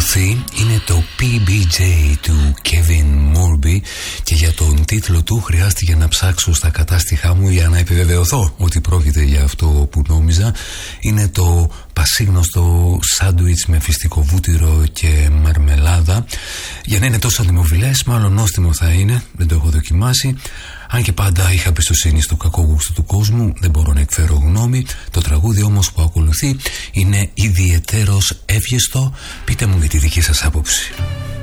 ακολουθεί είναι το PBJ του Kevin Morby και για τον τίτλο του χρειάστηκε να ψάξω στα κατάστοιχά μου για να επιβεβαιωθώ ότι πρόκειται για αυτό που νόμιζα. Είναι το πασίγνωστο σάντουιτς με φυστικό βούτυρο και μαρμελάδα. Για να είναι τόσο δημοφιλές, μάλλον νόστιμο θα είναι, δεν το έχω δοκιμάσει. Αν και πάντα είχα εμπιστοσύνη στο κακό γούστο του κόσμου, δεν μπορώ να εκφέρω γνώμη. Το τραγούδι όμως που ακολουθεί είναι ιδιαιτέρως εύγεστο. Πείτε μου για τη δική σας άποψη.